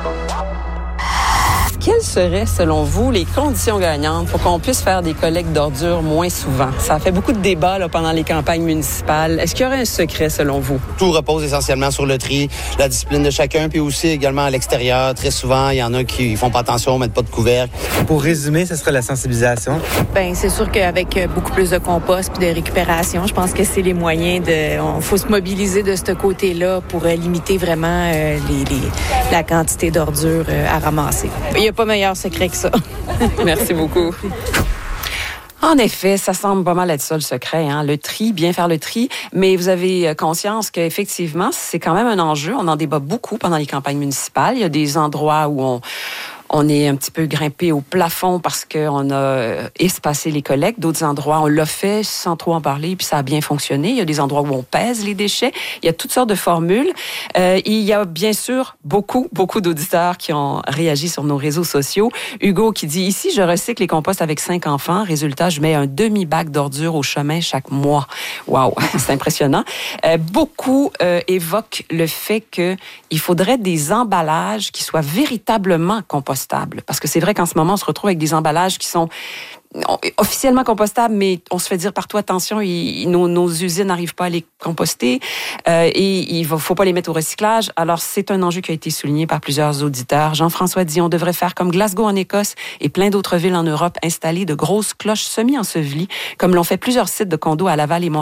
Quelles seraient, selon vous, les conditions gagnantes pour qu'on puisse faire des collectes d'ordures moins souvent? Ça a fait beaucoup de débats pendant les campagnes municipales. Est-ce qu'il y aurait un secret, selon vous? Tout repose essentiellement sur le tri, la discipline de chacun, puis aussi également à l'extérieur. Très souvent, il y en a qui font pas attention, mettent pas de couvercle. Pour résumer, ce serait la sensibilisation. Bien, c'est sûr qu'avec beaucoup plus de compost puis de récupération, je pense que c'est les moyens de... faut se mobiliser de ce côté-là pour limiter vraiment la quantité d'ordures à ramasser. Il n'y a pas meilleur secret que ça. Merci beaucoup. En effet, ça semble pas mal être ça le secret, hein? Le tri, bien faire le tri. Mais vous avez conscience qu'effectivement, c'est quand même un enjeu. On en débat beaucoup pendant les campagnes municipales. Il y a des endroits où on est un petit peu grimpé au plafond parce qu'on a espacé les collectes. D'autres endroits, on l'a fait sans trop en parler, puis ça a bien fonctionné. Il y a des endroits où on pèse les déchets. Il y a toutes sortes de formules. Il y a bien sûr beaucoup d'auditeurs qui ont réagi sur nos réseaux sociaux. Hugo qui dit, ici, je recycle les composts avec 5 enfants. Résultat, je mets un demi-bac d'ordures au chemin chaque mois. Wow, c'est impressionnant. Beaucoup évoquent le fait qu'il faudrait des emballages qui soient véritablement compostables. Parce que c'est vrai qu'en ce moment, on se retrouve avec des emballages qui sont officiellement compostables, mais on se fait dire partout, attention, nos usines n'arrivent pas à les composter et il faut pas les mettre au recyclage. Alors, c'est un enjeu qui a été souligné par plusieurs auditeurs. Jean-François dit, on devrait faire comme Glasgow en Écosse et plein d'autres villes en Europe, installer de grosses cloches semi-ensevelies, comme l'ont fait plusieurs sites de condos à Laval et Montréal.